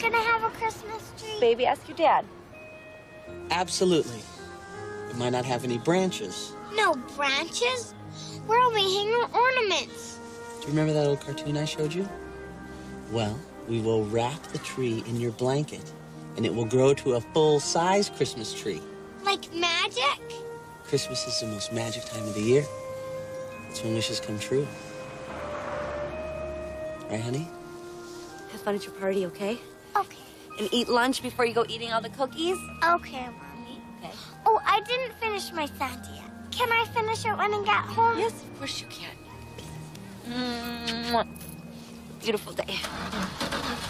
gonna have a Christmas tree? Baby, ask your dad. Absolutely. It might not have any branches. No branches? Where are we hanging ornaments? Do you remember that old cartoon I showed you? Well, we will wrap the tree in your blanket, and it will grow to a full-size Christmas tree. Like magic? Christmas is the most magic time of the year. It's when wishes come true. Right, honey? Have fun at your party, okay? Okay. And eat lunch before you go eating all the cookies? Okay, Mommy. Okay. Oh, I didn't finish my Santa yet. Can I finish it when I get home? Yes, of course you can. Mwah. Beautiful day.